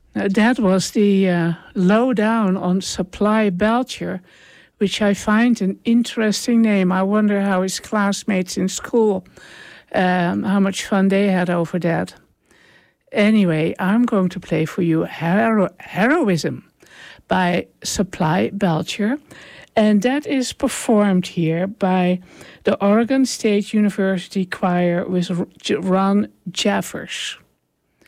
That was the lowdown on Supply Belcher, which I find an interesting name. I wonder how his classmates in school, how much fun they had over that. Anyway, I'm going to play for you Heroism by Supply Belcher. And that is performed here by the Oregon State University Choir with Ron Jaffers.